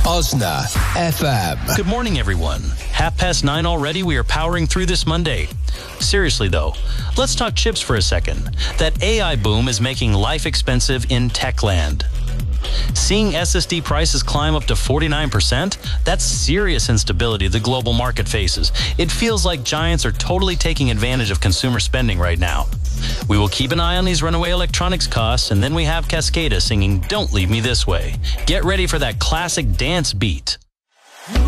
Osna FM. Good morning, everyone. 9:30 already. We are powering through this Monday. Seriously, though, let's talk chips for a second. That AI boom is making life expensive in Techland. Seeing SSD prices climb up to 49%, that's serious instability the global market faces. It feels like giants are totally taking advantage of consumer spending right now. We will keep an eye on these runaway electronics costs, and then we have Cascada singing "Don't Leave Me This Way." Get ready for that classic dance beat.